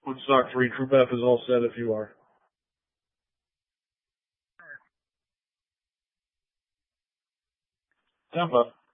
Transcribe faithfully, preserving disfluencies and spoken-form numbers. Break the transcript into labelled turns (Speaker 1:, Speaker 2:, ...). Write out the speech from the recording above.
Speaker 1: Woodstock three, Troop F is all set if you are. Tampa.